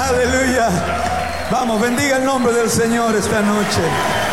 Aleluya. Vamos, bendiga el nombre del Señor esta noche.